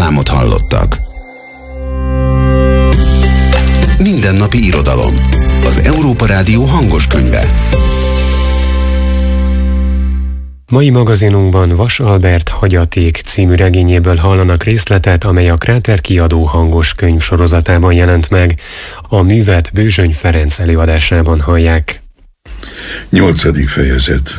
reklámot hallottak. Mindennapi irodalom. Az Európa Rádió hangos könyve. Mai magazinunkban Vas Albert Hagyaték című regényéből hallanak részletet, amely a Kráter kiadó hangos könyv sorozatában jelent meg. A művet Bőzsöny Ferenc előadásában hallják. 8. fejezet.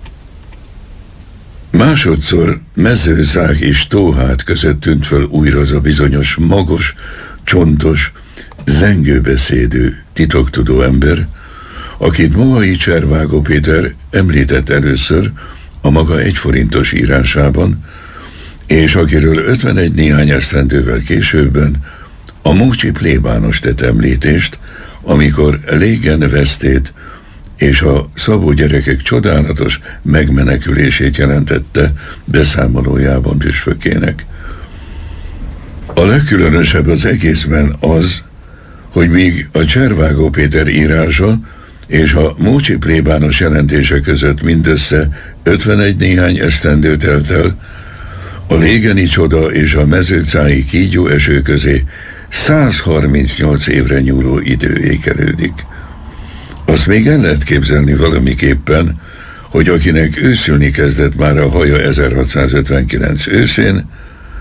Másodszor Mezőzák és Tóhát között tűnt föl újra az a bizonyos magos, csontos, zengőbeszédű, titoktudó ember, akit Mohay Cservágó Péter említett először a maga 1 forintos írásában, és akiről 51 néhány esztendővel későbben a Mócsi plébános tett említést, amikor Légen vesztét és a Szabó gyerekek csodálatos megmenekülését jelentette beszámolójában püspökének. A legkülönösebb az egészben az, hogy míg a Cservágó Péter írása és a Mócsi plébános jelentése között mindössze 51 néhány esztendő telt el, a légeni csoda és a mezőcái kígyó eső közé 138 évre nyúló idő ékelődik. Azt még el lehet képzelni valamiképpen, hogy akinek őszülni kezdett már a haja 1659 őszén,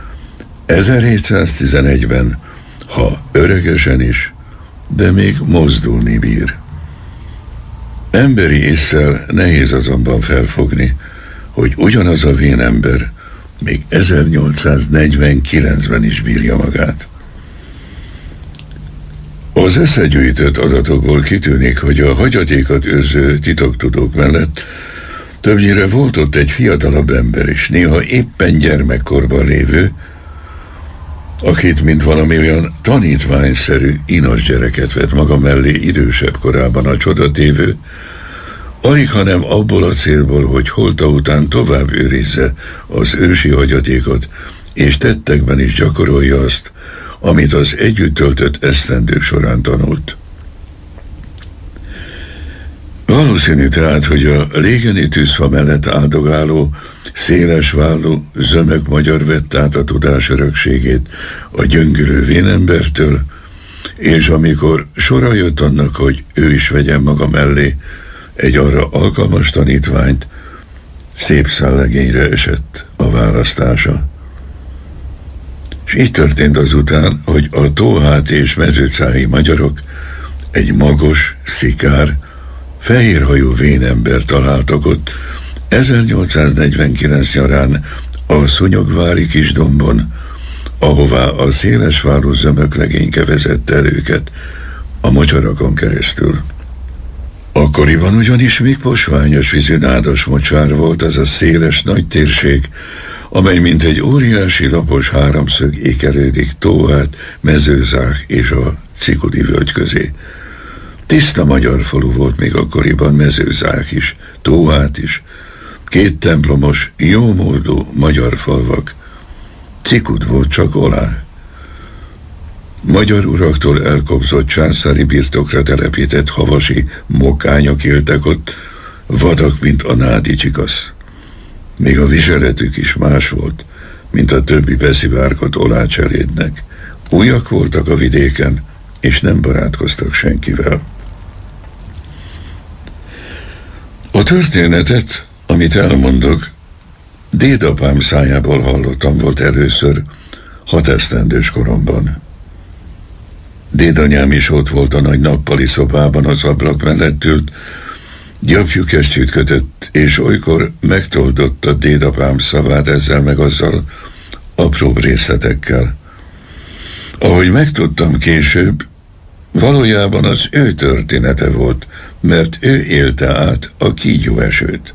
1711-ben, ha öregesen is, de még mozdulni bír. Emberi ésszel nehéz azonban felfogni, hogy ugyanaz a vén ember még 1849-ben is bírja magát. Az összegyűjtött adatokból kitűnik, hogy a hagyatékat őrző titoktudók mellett többnyire volt ott egy fiatalabb ember is, néha éppen gyermekkorban lévő, akit, mint valami olyan tanítványszerű inas gyereket vett maga mellé idősebb korában a csodatévő, alig hanem abból a célból, hogy holta után tovább őrizze az ősi hagyatékot, és tettekben is gyakorolja azt, amit az együtt töltött esztendők során tanult. Valószínű tehát, hogy a légeni tűzfa mellett áldogáló, szélesvállú, zömök magyar vett át a tudás örökségét a gyöngülő vénembertől, és amikor sora jött annak, hogy ő is vegyen maga mellé egy arra alkalmas tanítványt, szép szállegényre esett a választása. És így történt azután, hogy a tóhát és mezőcái magyarok egy magos, szikár, fehérhajú vénember találtak ott 1849 nyarán a Szúnyogvári Kisdombon, ahová a szélesvállú zömöklegényke vezette el őket a mocsarakon keresztül. Akkoriban ugyanis még posványos vízű nádas mocsár volt az a széles nagy térség, amely mint egy óriási lapos háromszög ékelődik Tóhát, Mezőzák és a Cikudi völgy közé. Tiszta magyar falu volt még akkoriban Mezőzák is, Tóhát is, 2 templomos, jómódú magyar falvak. Cikud volt csak alá. Magyar uraktól elkobzott császári birtokra telepített havasi mokányok éltek ott, vadak, mint a nádi csikasz. Még a viseletük is más volt, mint a többi beszivárgott olácselédnek. Újak voltak a vidéken, és nem barátkoztak senkivel. A történetet, amit elmondok, dédapám szájából hallottam volt először 6 esztendős koromban. Dédanyám is ott volt a nagy nappali szobában, az ablak mellett ült, gyapjukesztyűt kötött, és olykor megtoldotta dédapám szavát ezzel meg azzal apróbb részletekkel. Ahogy megtudtam később, valójában az ő története volt, mert ő élte át a kígyóesőt.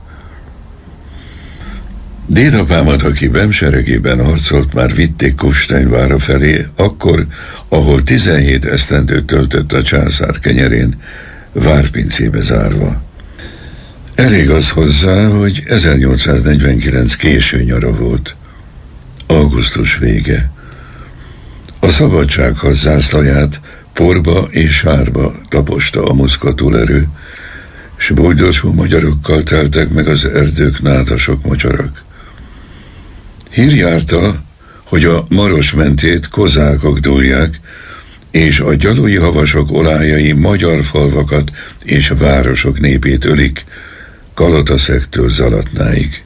Dédapámat, aki bemseregében harcolt, már vitték Kufsteinvára felé, akkor, ahol 17 esztendőt töltött a császár kenyerén, várpincébe zárva. Elég az hozzá, hogy 1849 késő nyara volt, augusztus vége. A szabadságharc zászlaját porba és sárba taposta a muszka túlerő, s boldosú magyarokkal teltek meg az erdők nádasok mocsarak. Hír járta, hogy a Maros mentét kozákok dúlják, és a gyalui havasok olájai magyar falvakat és városok népét ölik, Kalataszegtől Zalatnáig.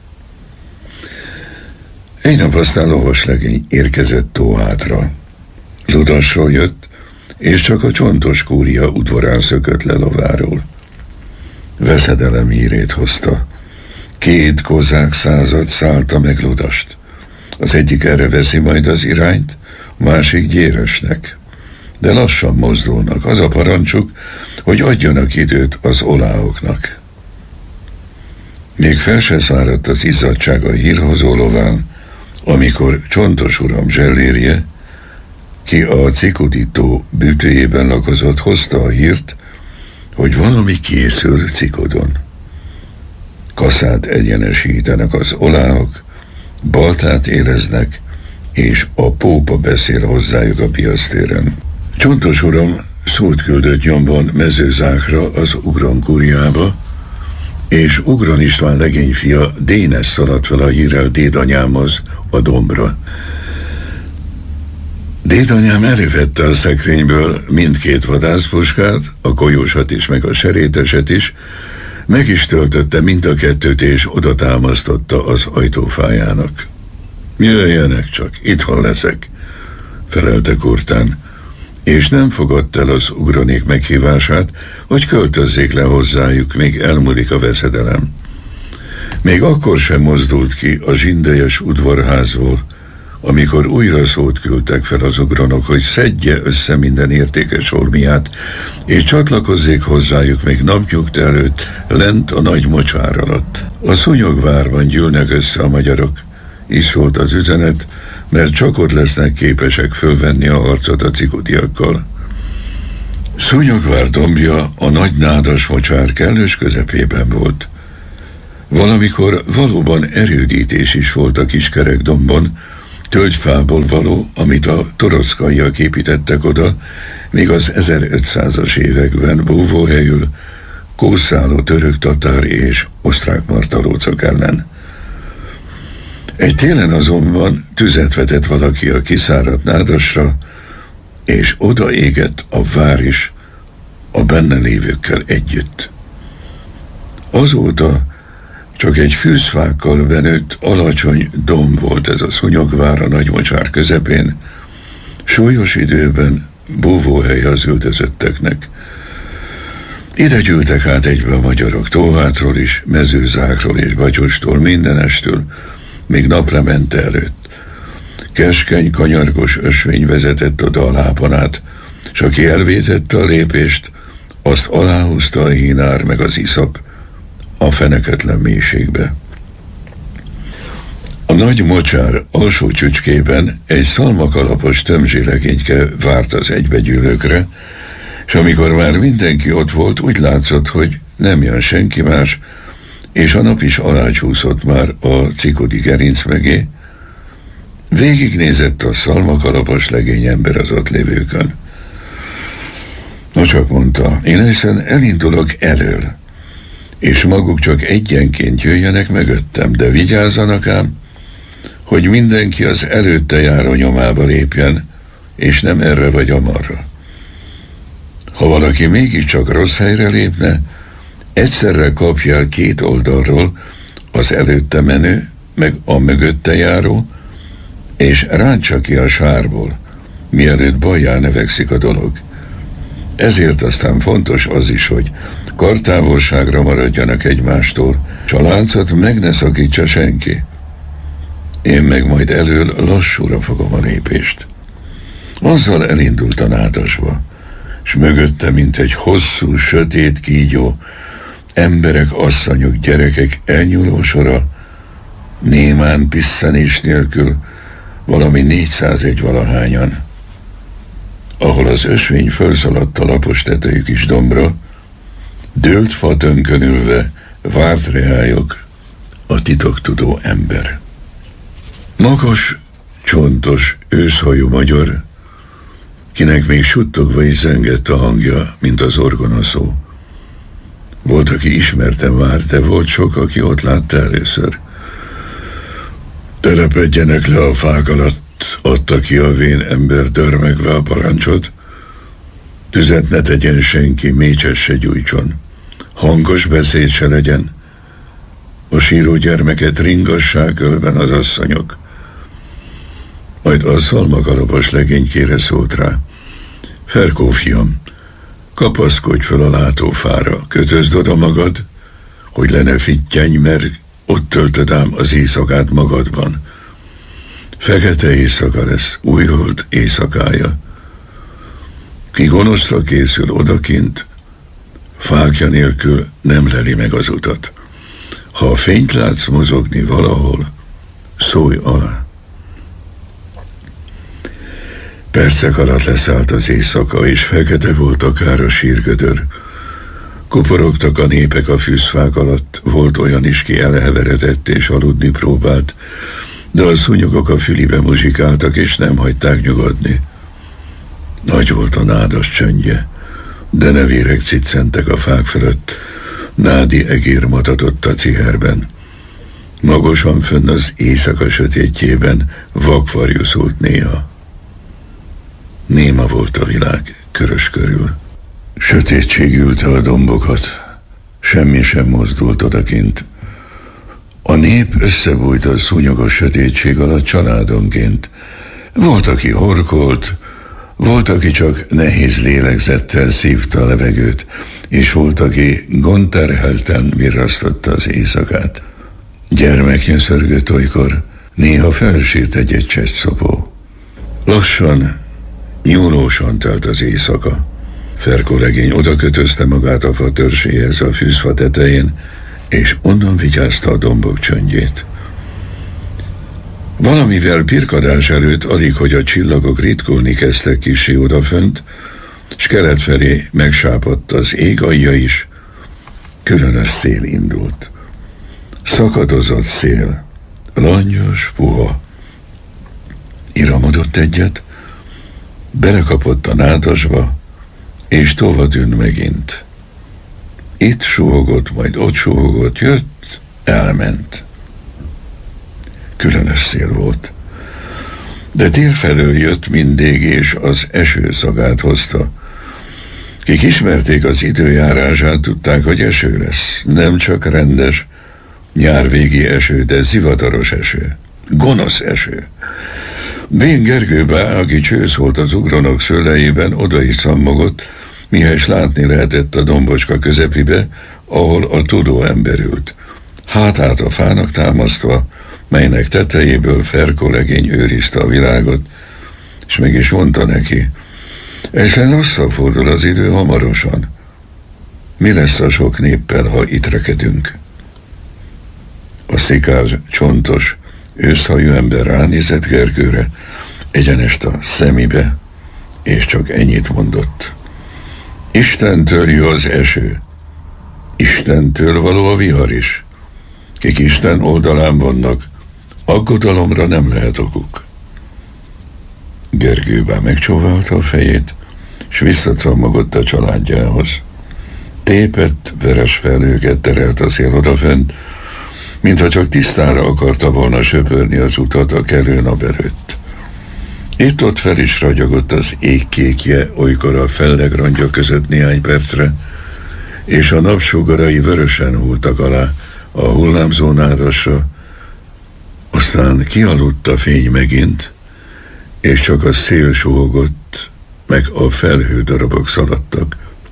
Egy nap aztán lovaslegény érkezett Tóhátra. Ludasról jött, és csak a Csontos kúria udvarán szökött le lováról. Veszedelem hírét hozta. 2 kozák század szállta meg Ludast. Az egyik erre veszi majd az irányt, a másik Gyéresnek. De lassan mozdulnak, az a parancsuk, hogy adjanak időt az oláoknak. Még fel se száradt az izzadság a hírhozó lován, amikor Csontos uram zsellérje, ki a Cikudi-tó bűtőjében lakozott, hozta a hírt, hogy valami készül Cikodon. Kaszát egyenesítenek az oláhok, baltát éreznek, és a pópa beszél hozzájuk a piasztéren. Csontos uram szót küldött nyomban Mezőzákra az Ugron kúriába, és Ugron István legényfia Dénes szaladt fel a hírrel dédanyámhoz a dombra. Dédanyám elővette a szekrényből mindkét vadászpuskát, a golyósat is, meg a seréteset is, meg is töltötte mind a kettőt, és oda támasztotta az ajtófájának. Jöjjenek csak, itthon leszek, felelte kurtán, és nem fogadta el az ugronék meghívását, hogy költözzék le hozzájuk, még elmúlik a veszedelem. Még akkor sem mozdult ki a zsindejes udvarházból, amikor újra szót küldtek fel az ugronok, hogy szedje össze minden értékes holmiát, és csatlakozzék hozzájuk még napnyugta előtt lent a nagy mocsár alatt. A Szúnyogvárban gyűlnek össze a magyarok, így szólt az üzenet, mert csak ott lesznek képesek fölvenni a harcot a cikudiakkal. Szúnyogvár dombja a nagy nádas mocsár kellős közepében volt. Valamikor valóban erődítés is volt a kiskerek dombon, tölgyfából való, amit a torockaiak építettek oda, még az 1500-as években búvóhelyül kószáló török tatár és osztrák martalócok ellen. Egy télen azonban tüzet vetett valaki a kiszáradt nádasra, és oda égett a vár is a benne lévőkkel együtt. Azóta csak egy fűzfákkal benőtt alacsony domb volt ez a Szúnyogvár a nagymocsár közepén, súlyos időben búvóhely az üldözötteknek. Ide gyűltek át egybe a magyarok Tóhátról is, Mezőzákról és Batyostól, mindenestől, még naplemente előtt. Keskeny, kanyargos ösvény vezetett oda a lábon át, s aki elvétette a lépést, azt aláhúzta a hínár meg az iszap a feneketlen mélységbe. A nagy mocsár alsó csücskében egy szalmakalapos tömzsilegényke várt az egybegyűlőkre, és amikor már mindenki ott volt, úgy látszott, hogy nem jön senki más, és a nap is alácsúszott már a Cikudi gerinc mögé. Végignézett a szalmakalapos legény ember az ott lévőkön. No csak mondta, én hiszen elindulok elől, és maguk csak egyenként jöjjenek mögöttem, de vigyázzanak ám, hogy mindenki az előtte járó nyomába lépjen, és nem erre vagy amarra. Ha valaki mégiscsak rossz helyre lépne, egyszerre kapja el 2 oldalról az előtte menő, meg a mögötte járó, és ráncsa ki a sárból, mielőtt bajjá növekszik a dolog. Ezért aztán fontos az is, hogy kartávolságra maradjanak egymástól, s a láncot meg ne szakítsa senki. Én meg majd elől lassúra fogom a lépést. Azzal elindult a nádasba, s mögötte, mint egy hosszú, sötét kígyó, emberek, asszonyok, gyerekek elnyúló sora, némán pisszenés nélkül, valami 401 valahányan. Ahol az ösvény fölszaladt a lapos tetejű kis dombra, dőlt fatönkön ülve várt reályok a titoktudó ember. Magas, csontos, őszhajú magyar, kinek még suttogva is zengett a hangja, mint az orgonaszó. Volt, aki ismerte már, de volt sok, aki ott látta először. Telepedjenek le a fák alatt, Ott adta ki a vén ember dörmegve a parancsot: tüzet ne tegyen senki, mécset se gyújtson, hangos beszéd se legyen, a síró gyermeket ringassák ölben az asszonyok. Majd a szalmagalapos legénykére szólt rá: Ferkó fiam, kapaszkodj fel a látófára, kötözd oda magad, hogy le ne fittyenj, mert ott töltöd ám az éjszakát magadban. Fekete éjszaka lesz, újhold éjszakája. Ki gonoszra készül odakint, fákja nélkül nem leli meg az utat. Ha a fényt látsz mozogni valahol, szólj alá. Percek alatt leszállt az éjszaka, és fekete volt akár a sírgödör. Kuporogtak a népek a fűzfák alatt, volt olyan is, ki elheveredett és aludni próbált, de a szúnyogok a fülibe muzsikáltak, és nem hagyták nyugodni. Nagy volt a nádas csöndje, de nevérek ciccentek a fák fölött, nádi egér matadott a ciherben. Magosan fönn az éjszaka sötétjében vakvarjú szólt néha. Néma volt a világ körös körül. Sötétség ülte a dombokat, semmi sem mozdult odakint. A nép összebújt a szúnyogos sötétség alatt családonként. Volt, aki horkolt, volt, aki csak nehéz lélegzettel szívta a levegőt, és volt, aki gondterhelten virrasztotta az éjszakát. Gyermek nyöszörgött olykor, néha felsírt egy csettszopó. Lassan, nyúlósan telt az éjszaka. Ferkó legény odakötözte magát a fa törséhez a fűzfa tetején, és onnan vigyázta a dombok csöndjét. Valamivel pirkadás előtt alig, hogy a csillagok ritkulni kezdtek kissé odafönt, s kelet felé megsápadt az ég alja is, különös szél indult. Szakadozott szél, langyos, puha. Iramodott egyet, belekapott a nádasba, és tova tűnt megint. Itt suhogott, majd ott suhogott, jött, elment. Különös szél volt. De délfelől jött mindig, és az eső szagát hozta. Kik ismerték az időjárását, tudták, hogy eső lesz. Nem csak rendes, nyárvégi eső, de zivataros eső. Gonosz eső. Vén Gergőbe, aki csősz volt az ugronok szőlejében, oda is szammogott, mihez látni lehetett a dombocska közepibe, ahol a tudó ember ült. Hátát a fának támasztva, melynek tetejéből Ferkó legény őrizte a világot, és meg is mondta neki: ezen rosszabb fordul az idő hamarosan. Mi lesz a sok néppel, ha itt rekedünk? A szikár, csontos, őszhajú ember ránézett Gergőre, egyenest a szemébe, és csak ennyit mondott: Istentől jön az eső, Istentől való a vihar is. Kik Isten oldalán vannak, aggodalomra nem lehet okuk. Gergőbe megcsóválta a fejét, s visszacammogott a családjához. Tépett, veres felhőket terelt a szél odafent, mintha csak tisztára akarta volna söpörni az utat a kelő nap előtt. Itt-ott fel is ragyogott az égkékje, olykor a fellegrongya között néhány percre, és a napsugarai vörösen hulltak alá a hullámzó nádasra, aztán kialudt a fény megint, és csak a szél suhogott, meg a felhődarabok szaladtak.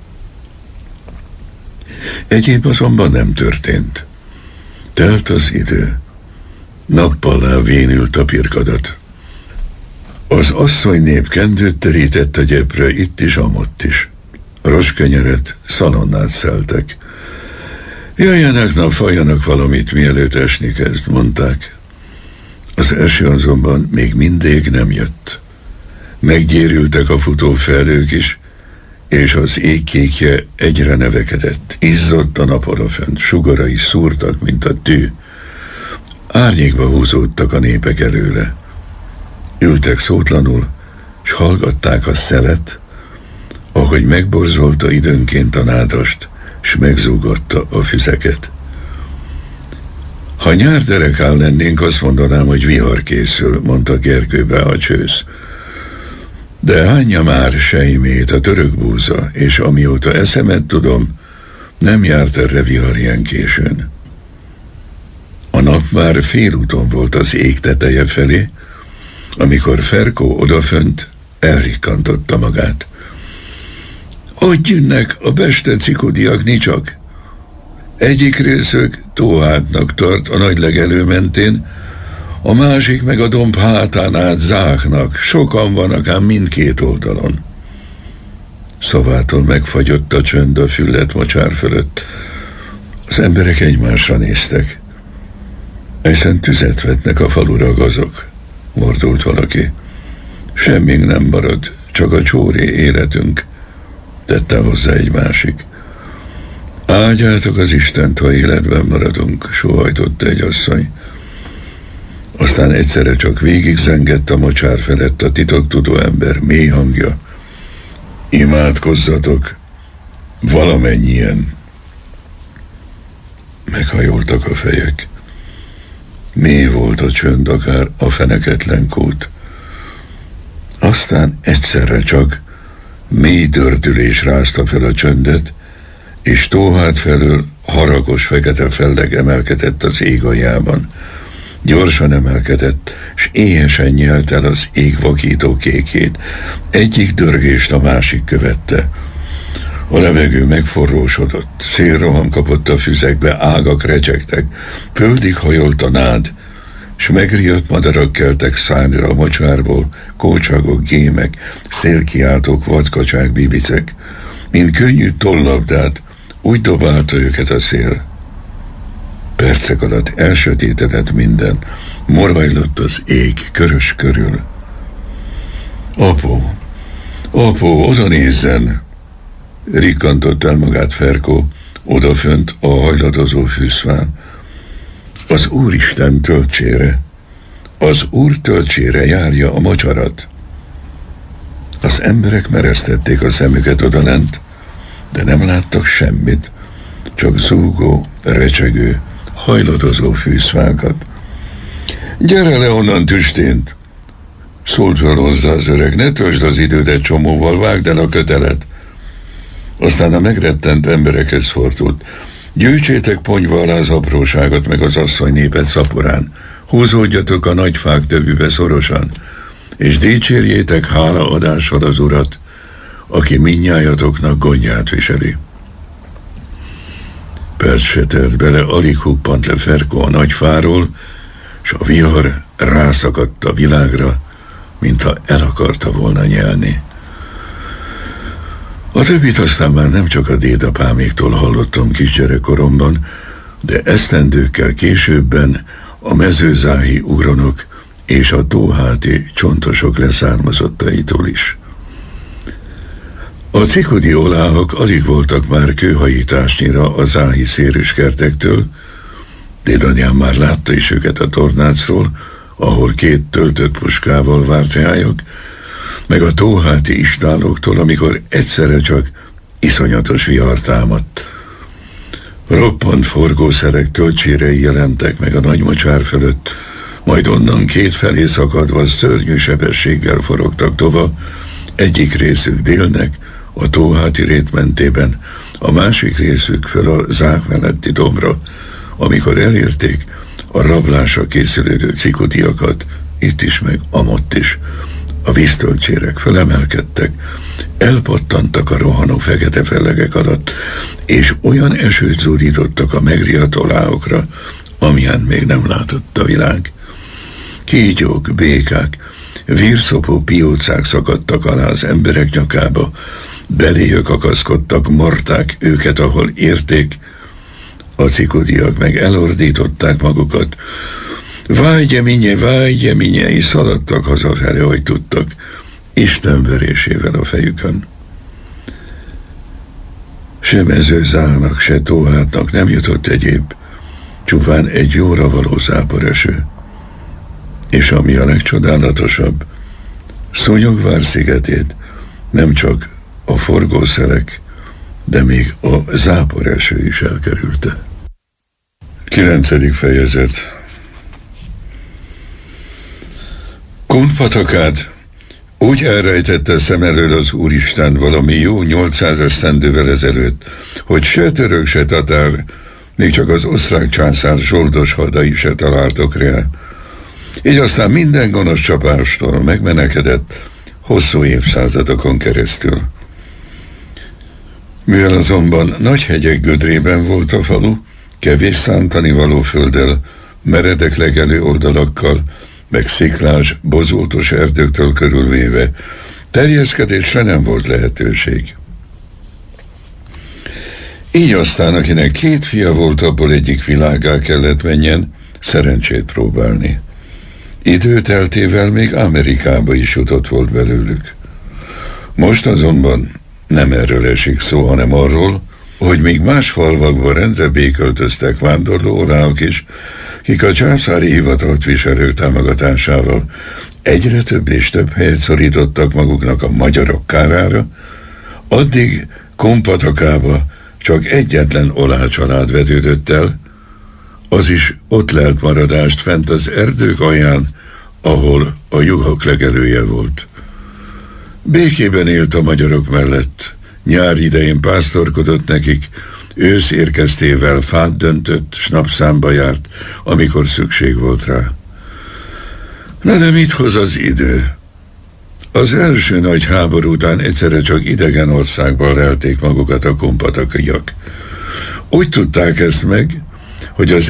Egyéb azonban nem történt. Telt az idő. Nappallá vénült a pirkadat. Az asszonynép kendőt terített a gyepre itt is, amott is. Roskenyeret, szalonnát szeltek. Jöjjenek, napfaljanak valamit, mielőtt esni kezd, mondták. Az eső azonban még mindig nem jött. Meggyérültek a futó felhők is, és az égkékje egyre nevekedett. Izzott a nap odafent, sugarai szúrtak, mint a tű. Árnyékba húzódtak a népek előle. Ültek szótlanul, s hallgatták a szelet, ahogy megborzolta időnként a nádast, s megzúgatta a füzeket. Ha nyárderekán lennénk, azt mondanám, hogy vihar készül, mondta Gergőbe a csősz. De hányja már sejmét a török búza, és amióta eszemet tudom, nem járt erre vihar ilyen későn. A nap már félúton volt az ég teteje felé, amikor Ferkó odafönt elrikkantotta magát. Hogy jönnek a beste cikodiak nicsak? Egyik részük Tóhátnak tart a nagy legelő mentén, a másik meg a domb hátán át Záknak. Sokan vannak ám mindkét oldalon. Szavától megfagyott a csönd a füllet mocsár fölött. Az emberek egymásra néztek. Hiszen tüzet vetnek a falura gazok, mordult valaki. Semmink nem marad, csak a csóri életünk, tette hozzá egy másik. Áldjátok az Istent, ha életben maradunk, sóhajtotta egy asszony. Aztán egyszerre csak végig zengett a mocsár felett a titoktudó ember mély hangja. Imádkozzatok, valamennyien. Meghajoltak a fejek. Mély volt a csönd, akár a feneketlen kút. Aztán egyszerre csak mély dördülés rázta fel a csöndet, és Tóhát felől haragos fekete felleg emelkedett az ég aljában. Gyorsan emelkedett, s éhesen nyelt el az ég vakító kékét. Egyik dörgést a másik követte. A levegő megforrósodott, szélroham kapott a füzekbe, ágak recsegtek, földig hajolt a nád, s megriadt madarak keltek szárnyra a mocsárból, kócsagok, gémek, szélkiáltók, vadkacsák, bibicek. Mint könnyű tollabdát, úgy dobálta őket a szél. Percek alatt elsötétedett minden, morajlott az ég körös körül. Apó, oda nézzen! Rikkantott el magát Ferkó, odafönt a hajladozó fűszfán. Az Úristen töltsére, az Úr töltsére járja a mocsarat. Az emberek meresztették a szemüket odalent, de nem láttak semmit, csak zúgó, recsegő, hajladozó fűszfákat. Gyere le onnan tüstént! Szólt fel hozzá az öreg, ne töltsd az idődet csomóval, vágd el a kötelet. Aztán a megrettent emberekhez fordult. Gyűjtsétek ponyva alá az apróságot, meg az asszony népet szaporán. Húzódjatok a nagy fák tövűbe szorosan, és dicsérjétek hálaadással az Urat, aki mindnyájatoknak gondját viseli. Perc se telt bele, alig huppant le Ferkó a nagy fáról, s a vihar rászakadt a világra, mintha el akarta volna nyelni. A többit aztán már nem csak a dédapáméktól hallottam kisgyerekkoromban, de esztendőkkel későbben a mezőzáhi ugronok és a tóháti csontosok leszármazottaitól is. A cikodi oláhak alig voltak már kőhajításnyira a záhi szérűskertektől, dédanyám már látta is őket a tornácról, ahol 2 töltött puskával várt rájuk, meg a tóháti istáloktól, amikor egyszerre csak iszonyatos vihar támadt. Roppant forgószerek töltsérei jelentek meg a nagy mocsár fölött, majd onnan kétfelé szakadva szörnyű sebességgel forogtak tova, egyik részük délnek, a tóháti rét mentében, a másik részük föl a Zák melletti dombra, amikor elérték a rablásra készülődő cikodiakat, itt is meg amott is. A víztöltsérek fölemelkedtek, elpattantak a rohanó fekete fellegek alatt, és olyan esőt zúdítottak a megriadt oláhokra, amilyen még nem látott a világ. Kígyók, békák, vérszopó piócák szakadtak alá az emberek nyakába, beléjük akaszkodtak, marták őket, ahol érték, a cikodiak meg elordították magukat. Vágye minye, és szaladtak hazafele, hogy tudtak, Isten verésével a fejükön. Se mezőzának, se tóhátnak nem jutott egyéb, csupán egy jóra való záporeső. És ami a legcsodálatosabb, Szúnyogvár szigetét nem csak a forgószerek, de még a záporeső is elkerülte. 9. fejezet. Kunpatakát úgy elrejtette szem elől az Úristen valami jó 800 esztendővel ezelőtt, hogy se török, se tatár, még csak az osztrák császár zsoldos hadai se találtok rá. Így aztán minden gonosz csapástól megmenekedett hosszú évszázadokon keresztül. Mivel azonban nagy hegyek gödrében volt a falu, kevés szántani való földdel, meredek legelő oldalakkal, meg sziklás, bozótos erdőktől körülvéve, terjeszkedésre nem volt lehetőség. Így aztán, akinek 2 fia volt, abból egyik világgá kellett menjen, szerencsét próbálni. Időteltével még Amerikába is jutott volt belőlük. Most azonban nem erről esik szó, hanem arról, hogy még más falvakban rendre béköltöztek vándorló oláhok is, kik a császári hivatalt viselők támogatásával egyre több és több helyet szorítottak maguknak a magyarok kárára, addig Kunpatakába csak egyetlen oláh család vetődött el, az is ott lelt maradást fent az erdők alján, ahol a juhok legelője volt. Békében élt a magyarok mellett, nyár idején pásztorkodott nekik, ősz érkeztével fát döntött, s napszámba járt, amikor szükség volt rá. Na de mit hoz az idő? Az első nagy háború után egyszerre csak idegen országban lelték magukat a kunpatakiak. Úgy tudták ezt meg, hogy az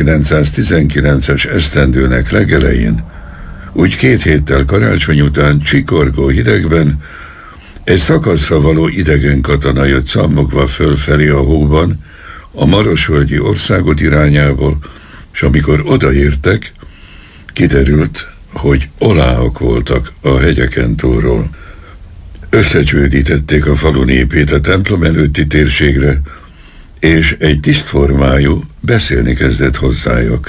1919-es esztendőnek legelején, úgy 2 héttel karácsony után csikorgó hidegben egy szakaszra való idegen katona jött szammogva fölfelé a hóban, a Marosvölgyi országot irányából, és amikor odaértek, kiderült, hogy oláhok voltak a hegyeken túlról. Összecsődítették a falu népét a templom előtti térségre, és egy tisztformájú beszélni kezdett hozzájuk.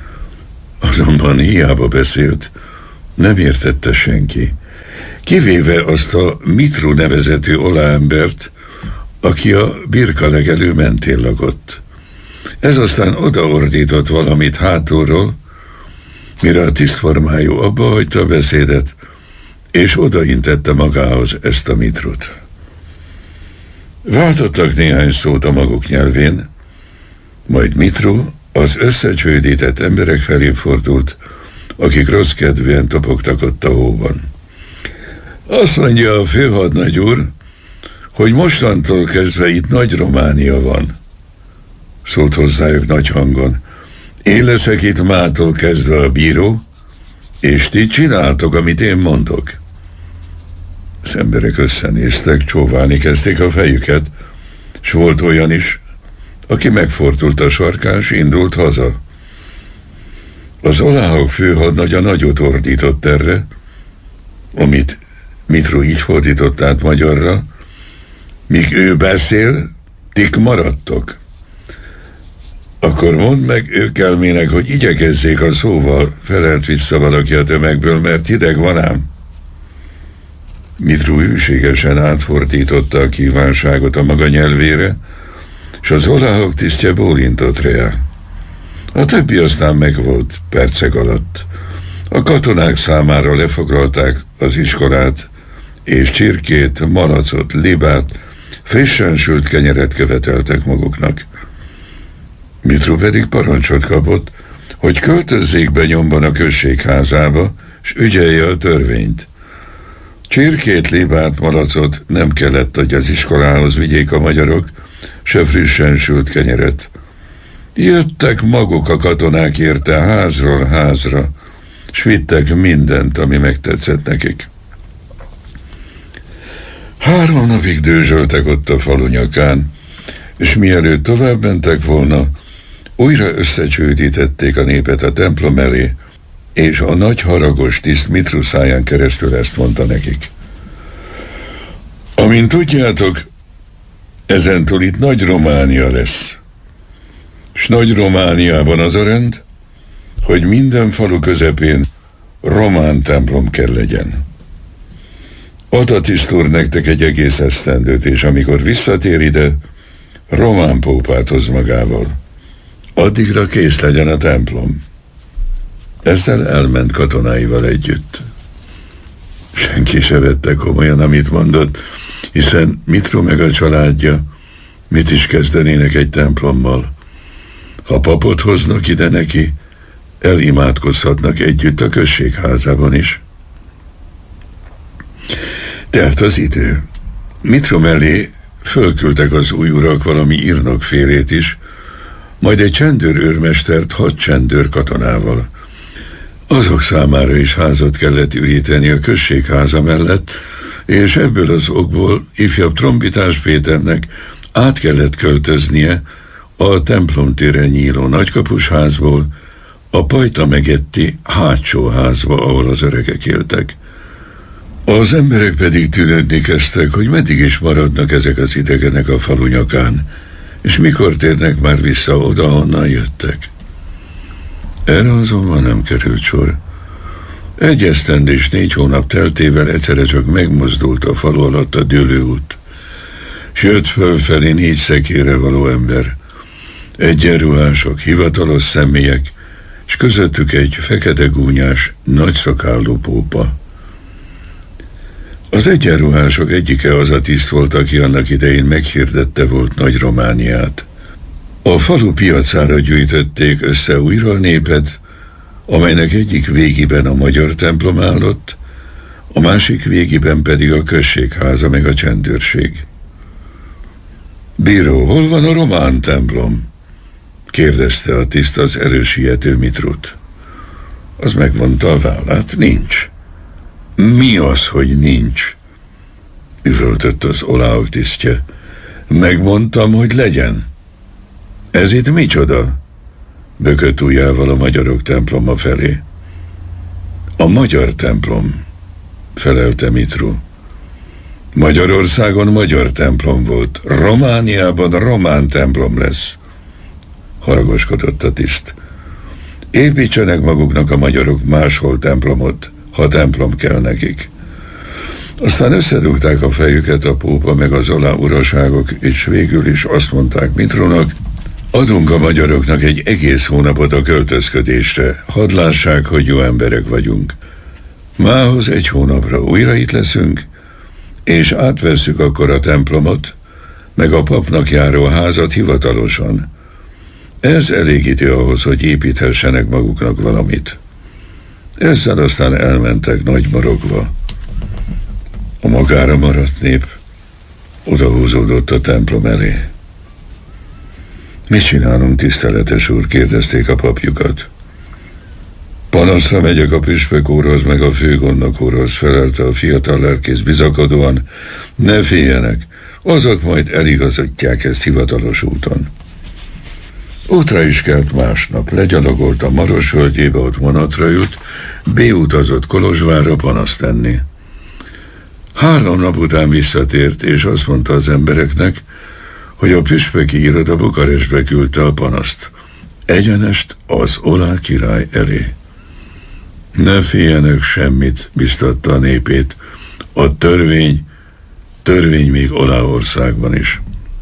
Azonban hiába beszélt, nem értette senki, kivéve azt a Mitru nevezetű oláembert, aki a birka legelő mentén lakott. Ez aztán odaordított valamit hátulról, mire a tisztformájú abba hagyta a beszédet, és odaintette magához ezt a Mitrut. Váltottak néhány szót a maguk nyelvén, majd Mitru az összecsődített emberek felé fordult, akik rossz kedvűen topogtak ott a hóban. Azt mondja a főhadnagy úr, hogy mostantól kezdve itt Nagy Románia van, szólt hozzájuk nagy hangon. Én leszek itt mától kezdve a bíró, és ti csináltok, amit én mondok. Az emberek összenéztek, csóválni kezdték a fejüket, s volt olyan is, aki megfordult a sarkán, s indult haza. Az oláhok főhadnagya nagyot ordított erre, amit Mitru így fordított át magyarra, míg ő beszél, tik maradtok. Akkor mondd meg ők elmének, hogy igyekezzék a szóval, felelt vissza valaki a tömegből, mert hideg van ám. Mitru hűségesen átfordította a kívánságot a maga nyelvére, és az oláhok tisztje bólintott rá. A többi aztán megvolt percek alatt. A katonák számára lefoglalták az iskolát, és csirkét, malacot, libát, frissen sült kenyeret követeltek maguknak. Mitru pedig parancsot kapott, hogy költözzék be nyomban a községházába, s ügyelje a törvényt. Csirkét, libát, malacot nem kellett, hogy az iskolához vigyék a magyarok, se frissen sült kenyeret. Jöttek maguk a katonák érte házról házra, s vittek mindent, ami megtetszett nekik. 3 napig dőzsöltek ott a falu nyakán, és mielőtt tovább mentek volna, újra összecsődítették a népet a templom elé, és a nagy haragos tiszt Mitru száján keresztül ezt mondta nekik. Amint tudjátok, ezentúl itt Nagy Románia lesz. S Nagy Romániában az a rend, hogy minden falu közepén román templom kell legyen. Ad a tiszt úr nektek egy egész esztendőt, és amikor visszatér ide, román pópát hoz magával. addigra kész legyen a templom. Ezzel elment katonáival együtt. Senki se vette komolyan, amit mondott, hiszen Mitro meg a családja mit is kezdenének egy templommal. Ha papot hoznak ide neki, elimádkozhatnak együtt a községházában is. Telt az idő. Mitro mellé fölküldtek az új urak valami írnokfélét is, majd egy csendőrőrmestert 6 csendőr katonával. Azok számára is házat kellett üríteni a községháza mellett, és ebből az okból ifjabb Trombitás Péternek át kellett költöznie a templomtéren nyíló nagykapusházból a Pajta Megetti hátsó házba, ahol az öregek éltek. Az emberek pedig tűnődni kezdtek, hogy meddig is maradnak ezek az idegenek a falu nyakán, és mikor térnek már vissza oda, honnan jöttek. Erre azonban nem került sor. 1 esztend és 4 hónap teltével egyszerre csak megmozdult a falu alatt a dőlőút. S jött fölfelé 4 szekérre való ember, egyenruhások, hivatalos személyek, és közöttük egy fekete gúnyás, nagyszakállú pópa. Az egyenruhások egyike az a tiszt volt, aki annak idején meghirdette volt Nagy Romániát. A falu piacára gyűjtötték össze újra a népet, amelynek egyik végében a magyar templom állott, a másik végében pedig a községháza meg a csendőrség. Bíró, hol van a román templom? Kérdezte a tiszt az erősiető Mitrut. Az megmondta a vállát, nincs. Mi az, hogy nincs? Üvöltött az oláok tisztje. Megmondtam, hogy legyen. Ez itt micsoda? Bökött ujjával a magyarok temploma felé. A magyar templom, felelte Mitru. Magyarországon magyar templom volt, Romániában román templom lesz, haragoskodott a tiszt. Építsenek maguknak a magyarok máshol templomot, ha templom kell nekik. Aztán összedugták a fejüket a pópa meg az olá uraságok, és végül is azt mondták Mitrunak, adunk a magyaroknak egy egész hónapot a költözködésre, hadd lássák, hogy jó emberek vagyunk. Mához 1 hónapra újra itt leszünk, és átvesszük akkor a templomot, meg a papnak járó házat hivatalosan. Ez elég idő ahhoz, hogy építhessenek maguknak valamit. Ezzel aztán elmentek nagy marogva. A magára maradt nép odahúzódott a templom elé. Mit csinálunk, tiszteletes úr? Kérdezték a papjukat. Panaszra megyek a püspök úrhoz, meg a főgondnok úrhoz, felelte a fiatal lelkész bizakodóan. Ne féljenek, azok majd eligazítják ezt hivatalos úton. Útra is kelt másnap, legyalogolt a Marosvölgyébe, ott vonatra ült, beutazott Kolozsvárra panaszt tenni. 3 nap után visszatért, és azt mondta az embereknek, hogy a püspöki iroda Bukarestbe küldte a panaszt. Egyenest az olá király elé. Ne féljenek semmit, biztatta a népét. A törvény még Oláországban is.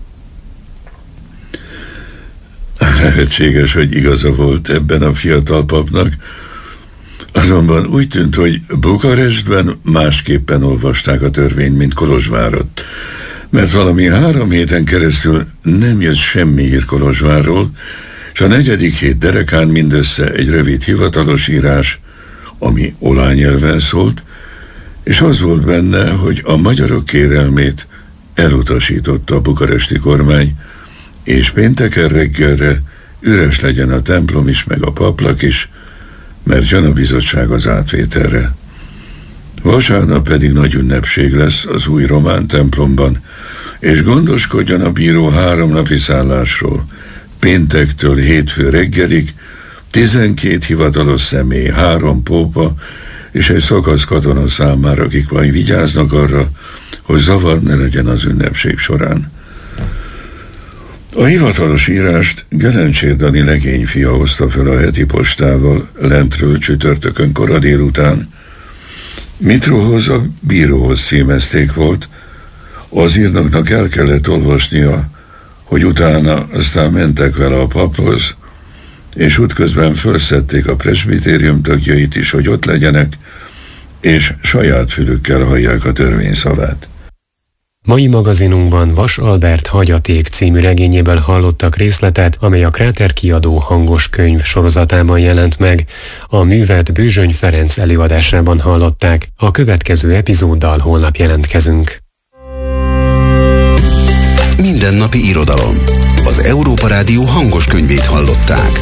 Lehetséges, hogy igaza volt ebben a fiatal papnak, azonban úgy tűnt, hogy Bukarestben másképpen olvasták a törvényt, mint Kolozsvárot, mert valami 3 héten keresztül nem jött semmi hír Kolozsvárról, és a 4. hét derekán mindössze egy rövid hivatalos írás, ami olá nyelven szólt, és az volt benne, hogy a magyarok kérelmét elutasította a bukaresti kormány, és pénteken reggelre üres legyen a templom is, meg a paplak is, mert jön a bizottság az átvételre. Vasárnap pedig nagy ünnepség lesz az új román templomban, és gondoskodjon a bíró 3 napi szállásról, péntektől hétfő reggelig, 12 hivatalos személy, 3 pópa és egy szakasz katona számára, akik majd vigyáznak arra, hogy zavar ne legyen az ünnepség során. A hivatalos írást Gelencsér Dani legényfia hozta fel a heti postával lentről csütörtökön kora délután. Mitrohoz a bíróhoz címezték volt, az írnoknak el kellett olvasnia, hogy utána aztán mentek vele a paphoz, és útközben felszedték a presbitérium tagjait is, hogy ott legyenek, és saját fülükkel hallják a törvény szavát. Mai magazinunkban Vas Albert Hagyaték című regényéből hallottak részletet, amely a Kráter kiadó hangos könyv sorozatában jelent meg. A művet Bőzsöny Ferenc előadásában hallották. A következő epizóddal holnap jelentkezünk. Mindennapi irodalom. Az Európa Rádió hangos könyvét hallották.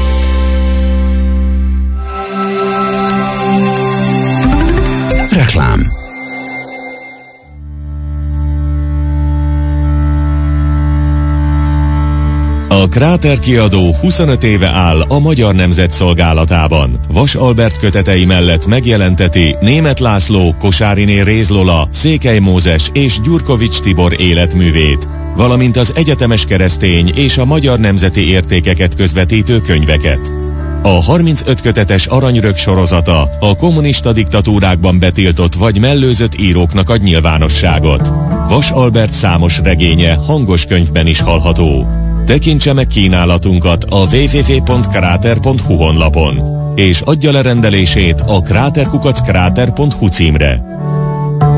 Reklám. A Kráter kiadó 25 éve áll a Magyar Nemzet szolgálatában. Vas Albert kötetei mellett megjelenteti Németh László, Kosáriné Réz Lola, Székely Mózes és Gyurkovics Tibor életművét, valamint az egyetemes keresztény és a magyar nemzeti értékeket közvetítő könyveket. A 35 kötetes Aranyrög sorozata a kommunista diktatúrákban betiltott vagy mellőzött íróknak ad nyilvánosságot. Vas Albert számos regénye hangos könyvben is hallható. Tekintse meg kínálatunkat a www.krater.hu honlapon, és adja le rendelését a kraterkukackráter.hu címre.